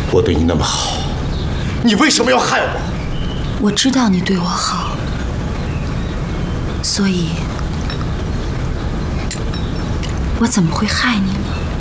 我对你那么好，你为什么要害我？ 我知道你对我好，所以，我怎么会害你呢？